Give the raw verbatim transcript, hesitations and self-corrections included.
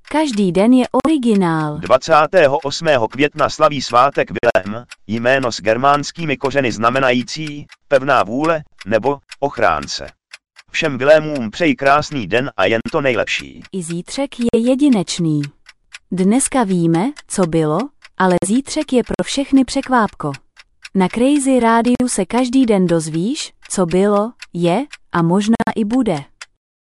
Každý den je originál. dvacátého osmého května slaví svátek Vilém, jméno s germánskými kořeny znamenající pevná vůle nebo ochránce. Všem Vilémům přeji krásný den a jen to nejlepší. I zítřek je jedinečný. Dneska víme, co bylo, ale zítřek je pro všechny překvápko. Na Crazy Rádiu se každý den dozvíš, co bylo, je a možná i bude.